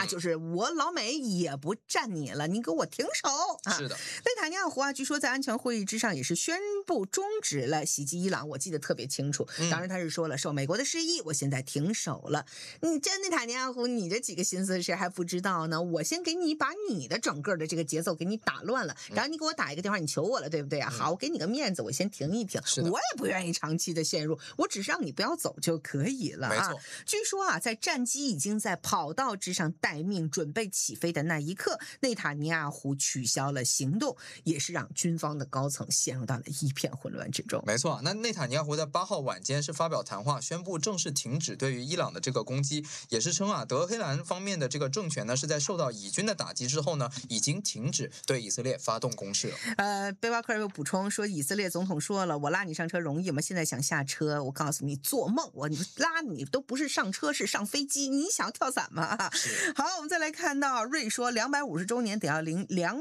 就是我老美也不占你了，你给我停手啊！ 是的， 内塔尼亚胡啊，据说在安全会议之上也是宣布终止了袭击伊朗，我记得特别清楚。当然他是说了，受美国的示意，我现在停手了。你这内塔尼亚胡，你这几个心思谁还不知道呢？我先给你把你的整个的这个节奏给你打乱了，然后你给我打一个电话，你求我了，对不对啊？好，我给你个面子，我先停一停。我也不愿意长期的陷入，我只是让你不要走就可以了啊。据说啊，在战机已经在跑道之上待命，准备起飞的那一刻，内塔尼亚胡取消了行动，也是让军方的高层陷入到了一片混乱之中。 没错，那内塔尼亚胡在8号晚间是发表谈话，宣布正式停止对于伊朗的这个攻击，也是称啊，德黑兰方面的这个政权呢是在受到以军的打击之后呢，已经停止对以色列发动攻势了。 贝巴克尔又补充说，以色列总统说了，我拉你上车容易吗？现在想下车，我告诉你做梦，我拉你都不是上车，是上飞机，你想跳伞吗？好，我们再来看到瑞说250周年得要领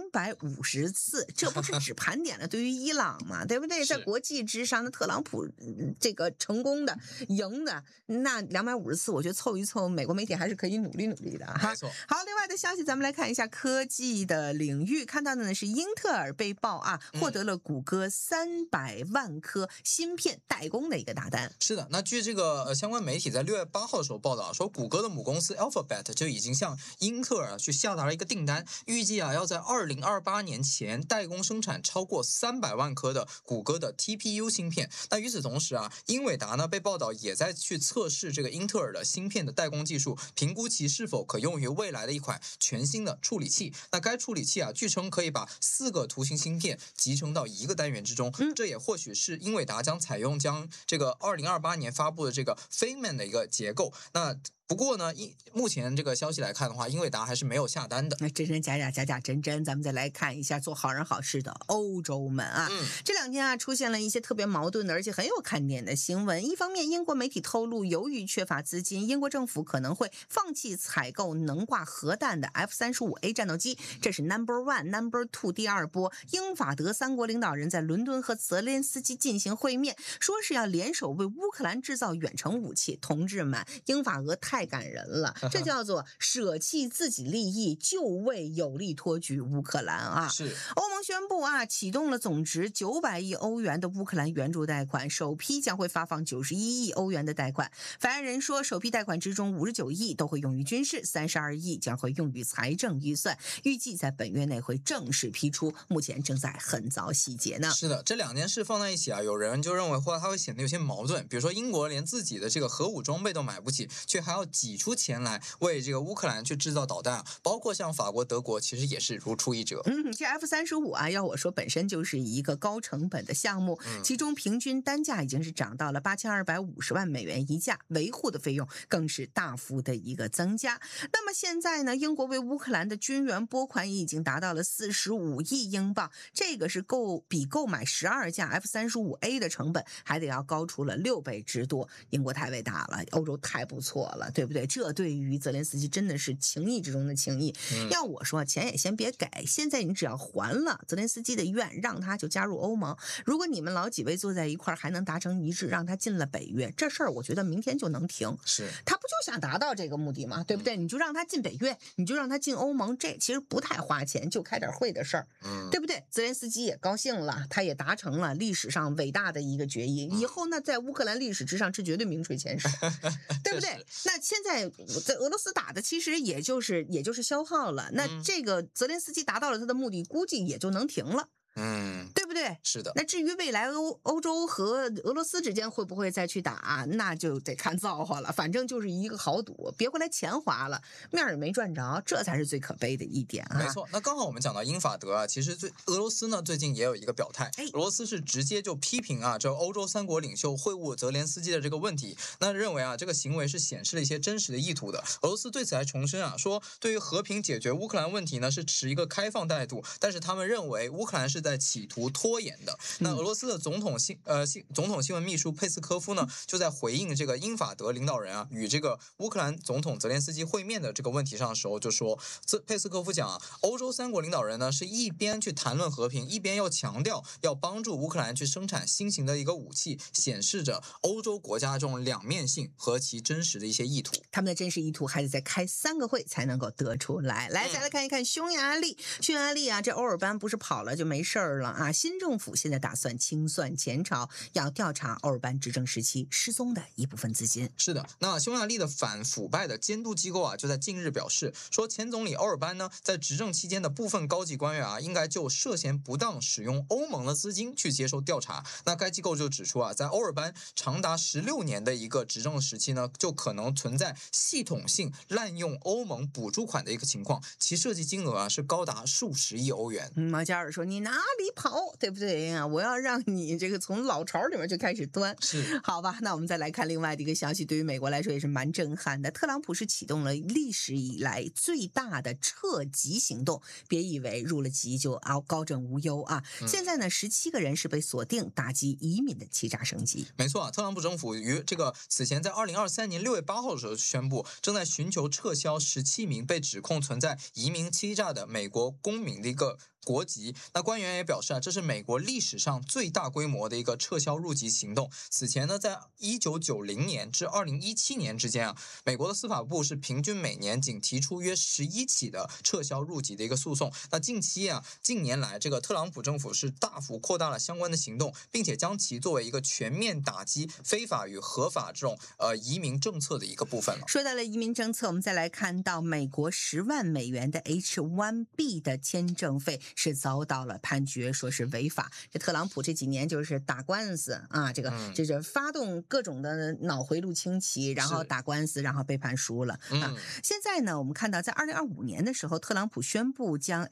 250次，这不是只盘点了对于伊朗嘛，对不对？在国际之上，那特朗普这个成功的赢的那250次，我觉得凑一凑，美国媒体还是可以努力努力的哈。 没错。 好，另外的消息咱们来看一下科技的领域，看到的呢是英特尔被曝啊获得了谷歌300万颗芯片代工的一个大单。 是的，那据这个相关媒体在6月8号的时候报道说，谷歌的母公司 Alphabet 就已经向英特尔去下达了一个订单，预计啊要在2028年前代工生产超过300万颗的谷歌的 TPU 芯片。那与此同时啊，英伟达呢被报道也在去测试这个英特尔的芯片的代工技术，评估其是否可用于未来的一款全新的处理器。那该处理器啊，据称可以把4个图形芯片集成到1个单元之中，这也或许是英伟达将采用这个2028年发布的这个 Feynman 的一个结构。那不过呢，目前这个消息来看的话，英伟达还是没有下单的。 真真假假，假假真真，咱们再来看一下做好人好事的欧洲们啊。这2天啊，出现了一些特别矛盾的，而且很有看点的新闻。一方面，英国媒体透露，由于缺乏资金，英国政府可能会放弃采购能挂核弹的 F-35A 战斗机，这是 No.1、No.2 第2波。英法德3国领导人在伦敦和泽连斯基进行会面，说是要联手为乌克兰制造远程武器。同志们，英法俄太感人了，这叫做舍弃自己利益，就为有力托举乌克兰啊！ 是欧盟宣布啊，启动了总值900亿欧元的乌克兰援助贷款，首批将会发放91亿欧元的贷款。发言人说，首批贷款之中59亿都会用于军事，32亿将会用于财政预算，预计在本月内会正式批出，目前正在很早细节呢。 是的，这2件事放在一起啊，有人就认为或者它会显得有些矛盾，比如说英国连自己的这个核武装备都买不起，却还要挤出钱来为这个乌克兰去制造导弹，包括像法国、德国，其实也是如出一辙。 这 F-35啊，要我说本身就是一个高成本的项目，其中平均单价已经是涨到了8250万美元一架，维护的费用更是大幅的一个增加。那么现在呢，英国为乌克兰的军援拨款已经达到了45亿英镑，这个是比购买12架 F-35A 的成本还得要高出了6倍之多。英国太伟大了，欧洲太不错了，对不对？这对于泽连斯基真的是情谊之中的情谊。要我说，钱也先别给，现在你只要还了泽连斯基的愿，让他就加入欧盟。如果你们老几位坐在一块儿还能达成一致，让他进了北约，这事儿我觉得明天就能停。 是， 他不就想达到这个目的吗？对不对？你就让他进北约，你就让他进欧盟，这其实不太花钱，就开点会的事儿，对不对？泽连斯基也高兴了，他也达成了历史上伟大的一个决议，以后呢，在乌克兰历史之上，这绝对名垂前史，对不对？那现在在俄罗斯打的其实也就是消耗了，那这个泽连斯基达到了他的目的，估计也就能停了。对不对？ 是的。 那至于未来欧洲和俄罗斯之间会不会再去打，那就得看造化了。反正就是一个豪赌，别回来钱花了，面也没赚着，这才是最可悲的一点啊。 没错，那刚好我们讲到英法德啊，其实俄罗斯呢最近也有一个表态，俄罗斯是直接就批评啊，这欧洲3国领袖会晤泽连斯基的这个问题，那认为啊这个行为是显示了一些真实的意图的。俄罗斯对此还重申啊，说对于和平解决乌克兰问题呢是持一个开放态度，但是他们认为乌克兰是在企图拖延的。那俄罗斯的总统新闻秘书佩斯科夫呢，就在回应这个英法德领导人啊与这个乌克兰总统泽连斯基会面的这个问题上的时候，就说佩斯科夫讲啊，欧洲3国领导人呢是一边去谈论和平，一边又强调要帮助乌克兰去生产新型的一个武器，显示着欧洲国家这种两面性和其真实的一些意图。 他们的真实意图还得再开3个会才能够得出来。来，再来看一看匈牙利。匈牙利啊，这欧尔班不是跑了就没事儿了啊？新政府现在打算清算前朝，要调查欧尔班执政时期失踪的一部分资金。 是的，那匈牙利的反腐败的监督机构啊，就在近日表示说，前总理欧尔班呢，在执政期间的部分高级官员啊，应该就涉嫌不当使用欧盟的资金去接受调查。那该机构就指出啊，在欧尔班长达16年的一个执政时期呢，就可能存在系统性滥用欧盟补助款的一个情况，其涉及金额啊是高达数十亿欧元。 马加尔说：“你哪里跑，对不对呀？我要让你这个从老巢里面就开始端。” 是， 好吧，那我们再来看另外的一个消息，对于美国来说也是蛮震撼的。特朗普是启动了历史以来最大的撤籍行动，别以为入了籍就高枕无忧啊！现在呢，17个人是被锁定打击移民的欺诈升级。 没错啊，特朗普政府于此前在2023年6月8号的时候宣布，正在寻求撤销17名被指控存在移民欺诈的美国公民的一个国籍。那官员也表示啊，这是美国历史上最大规模的一个撤销入籍行动。此前呢，在1990年至2017年之间啊，美国的司法部是平均每年仅提出约11起的撤销入籍的一个诉讼。那近年来，这个特朗普政府是大幅扩大了相关的行动，并且将其作为一个全面打击非法与合法这种移民政策的一个部分了。 说到了移民政策，我们再来看到美国10万美元的 H1B 的签证费是遭到了判决，说是违法。这特朗普这几年就是打官司啊，就是发动各种的脑回路清奇，然后打官司，然后被判输了啊。现在呢，我们看到在2025年的时候，特朗普宣布将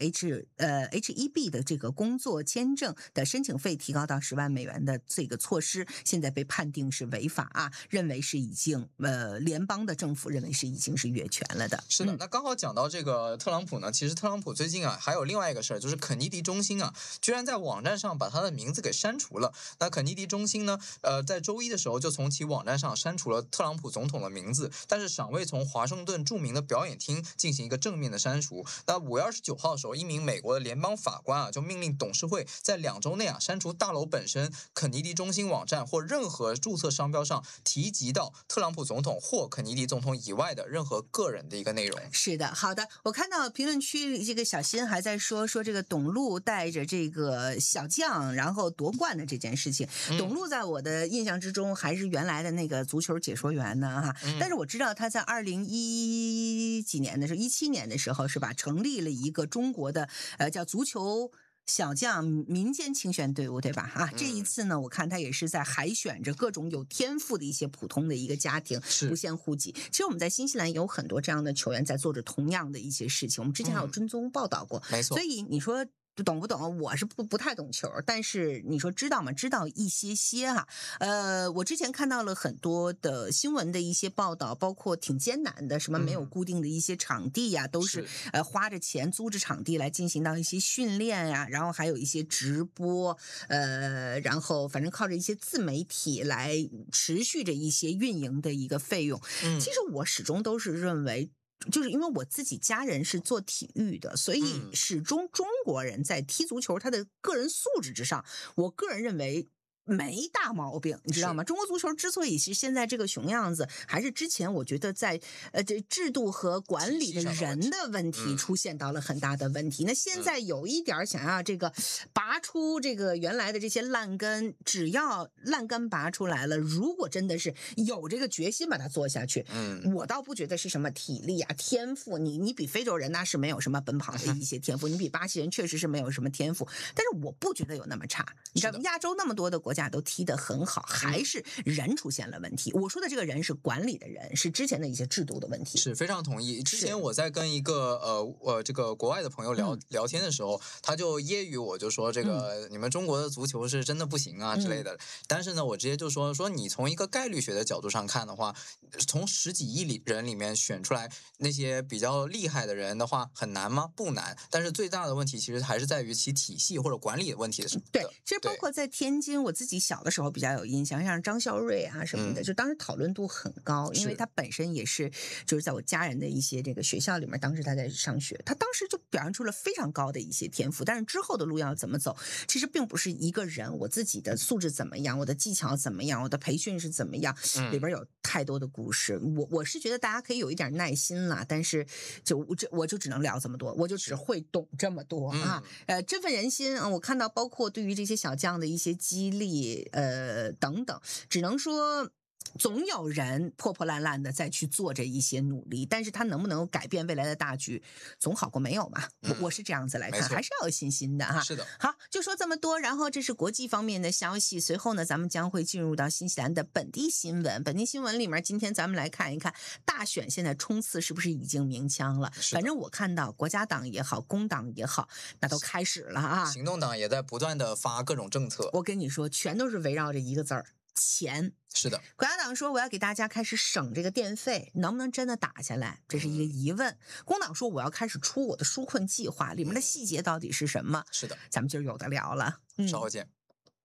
H1B 的这个工作签证的申请费提高到10万美元的这个措施，现在被判定是违法啊，认为是已经联邦的政府认为是已经是越权了的。 是的，那刚好讲到这个特朗普呢，其实特朗普最近啊还有另外一个事儿，就是肯尼迪中心啊居然在网站上把他的名字给删除了。那肯尼迪中心呢，在周一的时候就从其网站上删除了特朗普总统的名字，但是尚未从华盛顿著名的表演厅进行一个正面的删除。那5月29号的时候，一名美国的联邦法官啊就命令董事会在2周内啊删除大楼本身、肯尼迪中心网站或任何注册商标上提及到特朗普总统或肯尼迪总统以外的任何个人的一个内容。 是的，好的，我看到评论区这个小新还在说这个董路带着这个小将然后夺冠的这件事情。董路在我的印象之中还是原来的那个足球解说员呢哈，但是我知道他在2017年的时候是吧，成立了一个中国的叫足球小将民间竞选队伍，对吧？啊，这一次呢，我看他也是在海选着各种有天赋的一些普通的一个家庭，不限户籍。其实我们在新西兰有很多这样的球员在做着同样的一些事情，我们之前还有追踪报道过。 没错。 所以你说懂不懂？我是不太懂球，但是你说知道吗？知道一些哈。我之前看到了很多的新闻的一些报道，包括挺艰难的，什么没有固定的一些场地呀，都是花着钱租着场地来进行到一些训练呀，然后还有一些直播，然后反正靠着一些自媒体来持续着一些运营的一个费用。其实我始终都是认为。就是因为我自己家人是做体育的，所以始终中国人在踢足球他的个人素质之上，我个人认为没大毛病，你知道吗？中国足球之所以是现在这个熊样子，还是之前我觉得在这制度和管理的人的问题出现到了很大的问题。那现在有一点想要这个拔出这个原来的这些烂根，只要烂根拔出来了，如果真的是有这个决心把它做下去，我倒不觉得是什么体力啊、天赋，你比非洲人那是没有什么奔跑的一些天赋，你比巴西人确实是没有什么天赋，但是我不觉得有那么差。你知道亚洲那么多的国家都踢得很好，还是人出现了问题。我说的这个人是管理的人，是之前的一些制度的问题。 是非常同意。之前我在跟一个这个国外的朋友聊天的时候，他就揶揄我，就说这个你们中国的足球是真的不行啊之类的。但是呢，我直接就说你从一个概率学的角度上看的话，从10几亿人里面选出来那些比较厉害的人的话，很难吗？不难。但是最大的问题其实还是在于其体系或者管理的问题的。 对，其实包括在天津，我自己小的时候比较有印象，像张孝瑞啊什么的，就当时讨论度很高，因为他本身也是就是在我家人的一些这个学校里面，当时他在上学，他当时就表现出了非常高的一些天赋，但是之后的路要怎么走，其实并不是一个人我自己的素质怎么样，我的技巧怎么样，我的培训是怎么样，里边有太多的故事。我是觉得大家可以有一点耐心啦，但是我就只能聊这么多，我就只会懂这么多啊。振奋人心啊！我看到包括对于这些小将的一些激励，等等，只能说。总有人破破烂烂的再去做这一些努力，但是他能不能改变未来的大局，总好过没有嘛？我是这样子来看，还是要有信心的哈。 是的。 好，就说这么多，然后这是国际方面的消息。随后呢，咱们将会进入到新西兰的本地新闻。本地新闻里面，今天咱们来看一看大选现在冲刺是不是已经鸣枪了？反正我看到国家党也好，工党也好，那都开始了啊。 行动党也在不断的发各种政策。 我跟你说，全都是围绕着一个字儿。钱。 是的， 国家党说我要给大家开始省这个电费，能不能真的打下来？这是一个疑问。工党说我要开始出我的纾困计划，里面的细节到底是什么？ 是的， 咱们今儿有的聊了。 稍后见。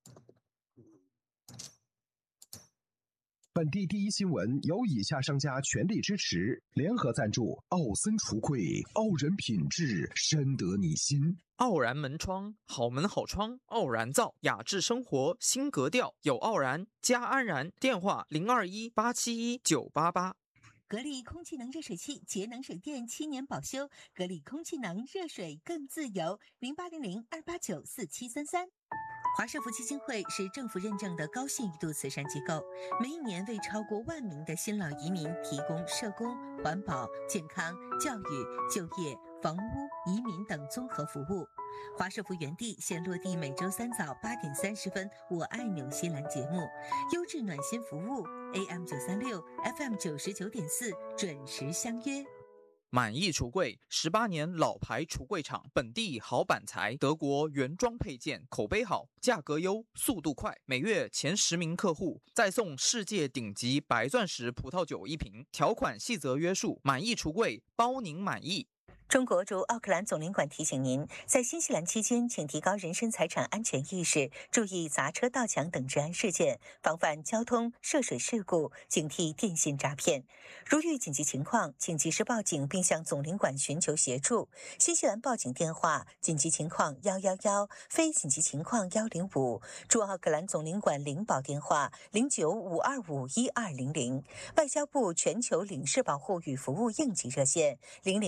本地第一新闻由以下商家全力支持，联合赞助：奥森橱柜，傲人品质，深得你心。 傲然门窗，好门好窗，傲然造，雅致生活新格调，有傲然加安然。电话021-871-988。 格力空气能热水器，节能省电，7年保修。格力空气能热水更自由，0800-289-4733。华社福基金会是政府认证的高信誉度慈善机构，每一年为超过1万名的新老移民提供社工、环保、健康、教育、就业、房屋、移民等综合服务。华社福原地现落地每周3早8点30分，我爱纽西兰节目，优质暖心服务 AM936 FM99.4，准时相约。 满意橱柜，18年老牌橱柜厂，本地好板材，德国原装配件，口碑好，价格优，速度快，每月前10名客户再送世界顶级白钻石葡萄酒1瓶，条款细则约束。满意橱柜，包您满意。 中国驻奥克兰总领馆提醒您，在新西兰期间，请提高人身财产安全意识，注意砸车盗抢等治安事件，防范交通涉水事故，警惕电信诈骗。如遇紧急情况，请及时报警并向总领馆寻求协助。新西兰报警电话：紧急情况111，非紧急情况105。驻奥克兰总领馆领保电话0952512200。外交部全球领事保护与服务应急热线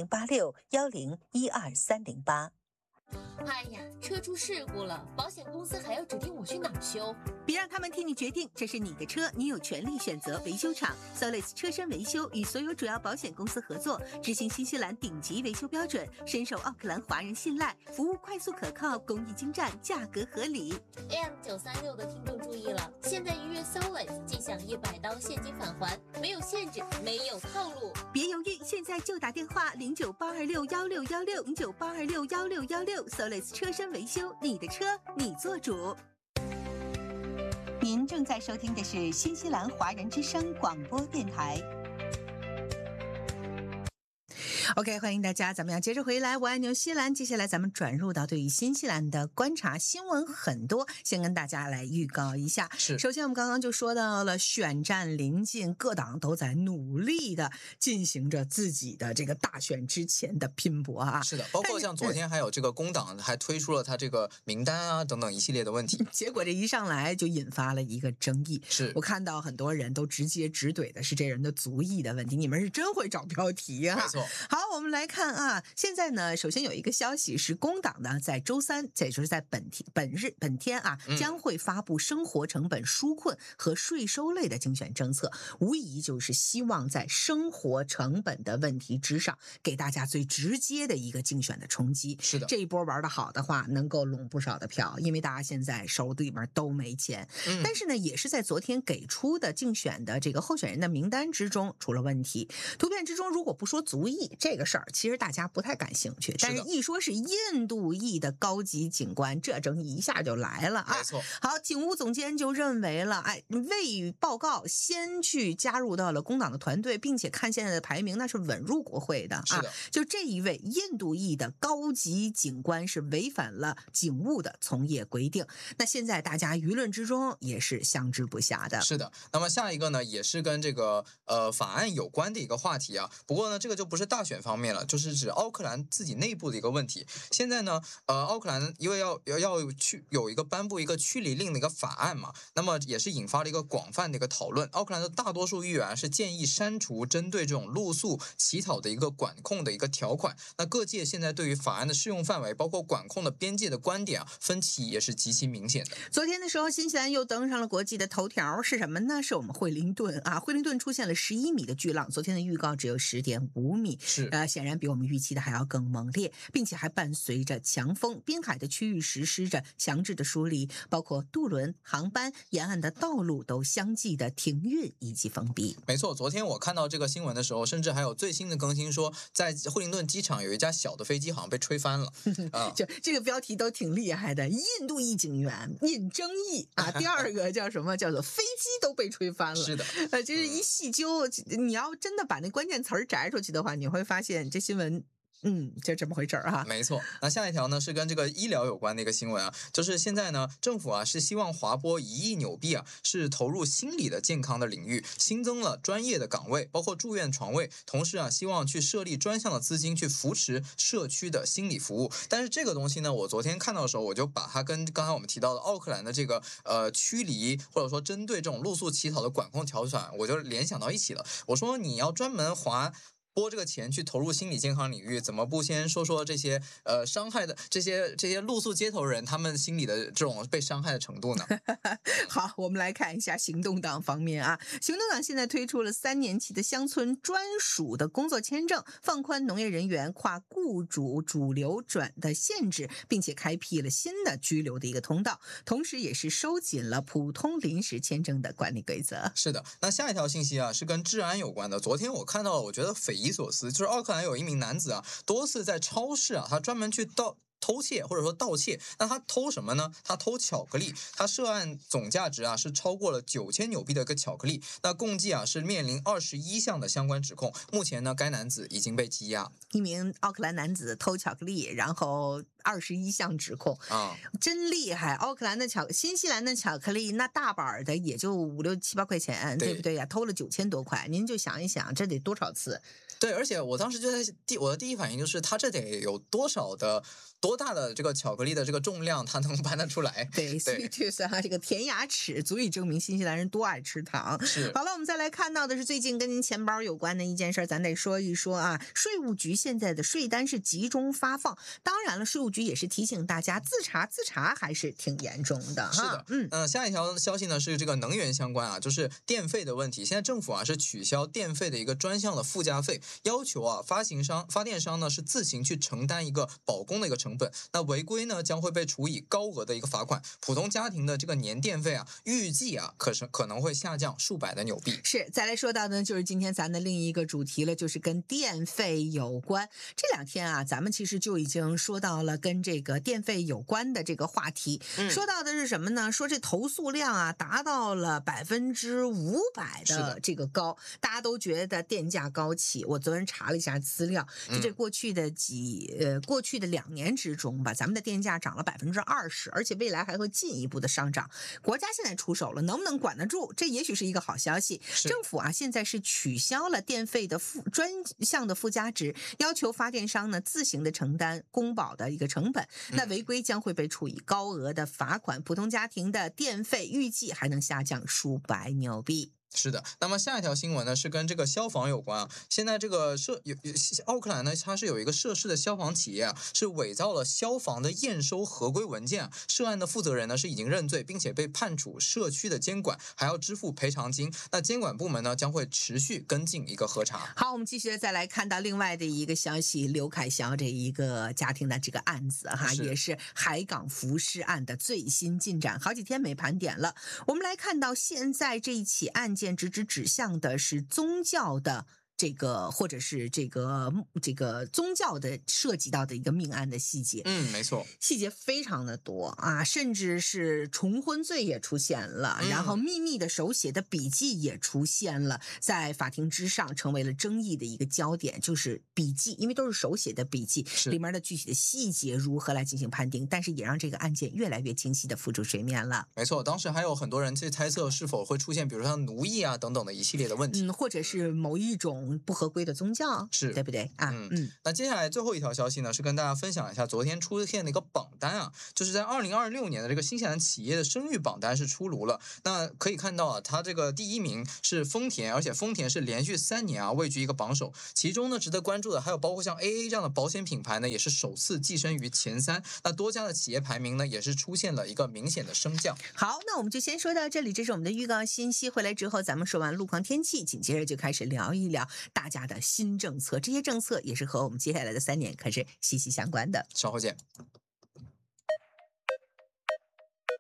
0086101238。 哎呀，车出事故了，保险公司还要指定我去哪儿修？ 别让他们替你决定，这是你的车，你有权利选择维修厂。Solis 车身维修与所有主要保险公司合作，执行新西兰顶级维修标准，深受奥克兰华人信赖，服务快速可靠，工艺精湛，价格合理。 AM936的听众注意了，现在预约 Solis 即享100刀现金返还，没有限制，没有套路。 别犹豫，现在就打电话0982616616，0982616616，Solis 车身维修，你的车你做主。您正在收听的是新西兰华人之声广播电台。 OK， 欢迎大家，咱们要接着回来。我爱纽西兰，接下来咱们转入到对于新西兰的观察，新闻很多，先跟大家来预告一下。首先我们刚刚就说到了选战临近，各党都在努力的进行着自己的这个大选之前的拼搏啊。 是的，包括像昨天还有这个工党还推出了他这个名单啊等等一系列的问题。 结果这一上来就引发了一个争议。 是我看到很多人都直接直怼的是这人的族裔的问题，你们是真会找标题啊。 没错。 好， 我们来看啊，现在呢，首先有一个消息是，工党呢在周三，也就是在本天啊，将会发布生活成本纾困和税收类的竞选政策，无疑就是希望在生活成本的问题之上，给大家最直接的一个竞选的冲击。 是的， 这一波玩得好的话，能够拢不少的票，因为大家现在手里边都没钱。但是呢，也是在昨天给出的竞选的这个候选人的名单之中出了问题。图片之中如果不说族裔这个事儿，其实大家不太感兴趣，但是一说是印度裔的高级警官，这争议一下就来了啊。 没错。 好，警务总监就认为了，未报告先去加入到了工党的团队，并且看现在的排名，那是稳入国会的啊。就这一位印度裔的高级警官是违反了警务的从业规定，那现在大家舆论之中也是相知不暇的。 是的，那么下一个呢，也是跟这个法案有关的一个话题啊。不过呢，这个就不是大选方面了，就是指奥克兰自己内部的一个问题。现在呢，奥克兰因为要去有一个颁布一个驱离令的一个法案嘛，那么也是引发了一个广泛的一个讨论。奥克兰的大多数议员是建议删除针对这种露宿乞讨的一个管控的一个条款。那各界现在对于法案的适用范围，包括管控的边界的观点啊，分歧也是极其明显的。 昨天的时候，新西兰又登上了国际的头条，是什么呢？是我们惠灵顿啊，惠灵顿出现了11米的巨浪，昨天的预告只有10.5米， 是显然比我们预期的还要更猛烈，并且还伴随着强风，滨海的区域实施着强制的疏离，包括渡轮、航班、沿岸的道路都相继的停运以及封闭。 没错，昨天我看到这个新闻的时候，甚至还有最新的更新说，在惠灵顿机场有一架小的飞机好像被吹翻了就这个标题都挺厉害的，印度裔警员引争议啊。第二个叫什么？叫做飞机都被吹翻了。 是的， 就是一细究，你要真的把那关键词儿摘出去的话，你会发现这新闻就这么回事儿哈。 没错。那下一条呢是跟这个医疗有关的一个新闻啊，就是现在呢政府啊是希望划拨1亿纽币啊，是投入心理的健康的领域，新增了专业的岗位，包括住院床位，同时啊希望去设立专项的资金去扶持社区的心理服务。但是这个东西呢，我昨天看到的时候，我就把它跟刚才我们提到的奥克兰的这个驱离或者说针对这种露宿乞讨的管控条款，我就联想到一起了。我说你要专门拨这个钱去投入心理健康领域，怎么不先说这些伤害的这些露宿街头人他们心理的这种被伤害的程度呢？ 好，我们来看一下行动党方面啊。行动党现在推出了3年期的乡村专属的工作签证，放宽农业人员跨雇主主流转的限制，并且开辟了新的居留的一个通道，同时也是收紧了普通临时签证的管理规则。 是的，那下一条信息啊是跟治安有关的。昨天我看到了，我觉得匪夷所思，就是奥克兰有一名男子啊，多次在超市啊，他专门去偷窃或者说盗窃。那他偷什么呢？他偷巧克力。他涉案总价值啊是超过了9000纽币的一个巧克力。那共计啊是面临21项的相关指控。目前呢，该男子已经被羁押。 一名奥克兰男子偷巧克力，然后21项指控啊，真厉害！奥克兰的新西兰的巧克力那大板的也就5、6、7、8块钱，对不对呀？偷了9000多块，您就想一想，这得多少次？ 对，而且我当时就我的第一反应就是，他这得有多大的这个巧克力的这个重量，他能搬得出来？ 对 ，sweet tooth 啊，这个甜牙齿足以证明新西兰人多爱吃糖。 是。 好了，我们再来看到的是最近跟您钱包有关的一件事，咱得说一说啊。税务局现在的税单是集中发放，当然了，税务局也是提醒大家自查还是挺严重的哈。 是的，下一条消息呢是这个能源相关啊，就是电费的问题。现在政府啊是取消电费的一个专项的附加费。要求啊，发电商呢是自行去承担一个保供的一个成本，那违规呢将会被处以高额的一个罚款。普通家庭的这个年电费啊，预计啊可能会下降数百的纽币。 是，再来说到呢，就是今天咱的另一个主题了，就是跟电费有关。这2天啊，咱们其实就已经说到了跟这个电费有关的这个话题。说到的是什么呢？说这投诉量啊达到了500%的这个高，大家都觉得电价高企。我昨天查了一下资料，就这过去的2年之中吧，咱们的电价涨了20%，而且未来还会进一步的上涨。国家现在出手了，能不能管得住？这也许是一个好消息。政府啊，现在是取消了电费的专项的附加值，要求发电商呢自行的承担公保的一个成本。那违规将会被处以高额的罚款，普通家庭的电费预计还能下降数百纽币。 是的，那么下一条新闻呢是跟这个消防有关啊。现在这个奥克兰呢，它是有一个涉事的消防企业啊，是伪造了消防的验收合规文件啊。涉案的负责人呢是已经认罪，并且被判处社区的监管，还要支付赔偿金。那监管部门呢将会持续跟进一个核查。 好，我们继续再来看到另外的一个消息，刘凯翔这一个家庭的这个案子哈，也是海港浮尸案的最新进展，好几天没盘点了。我们来看到现在这一起案件指向的是宗教的这个，或者是这个宗教的涉及到的一个命案的细节。 没错， 细节非常的多啊，甚至是重婚罪也出现了，然后秘密的手写的笔记也出现了，在法庭之上成为了争议的一个焦点，就是笔记，因为都是手写的笔记，里面的具体的细节如何来进行判定，但是也让这个案件越来越清晰的浮出水面了。 没错，当时还有很多人去猜测是否会出现，比如说像奴役啊等等的一系列的问题， 或者是某一种不合规的宗教， 是对不对啊？ 那接下来最后一条消息呢，是跟大家分享一下昨天出现的一个榜单啊，就是在2026年的这个新西兰企业的声誉榜单是出炉了。那可以看到啊，它这个第1名是丰田，而且丰田是连续3年啊位居一个榜首。其中呢，值得关注的还有包括像 AA 这样的保险品牌呢，也是首次跻身于前3。那多家的企业排名呢，也是出现了一个明显的升降。 好，那我们就先说到这里，这是我们的预告信息。回来之后，咱们说完路况天气，紧接着就开始聊一聊大家的新政策，这些政策也是和我们接下来的3年可是息息相关的。 稍后见。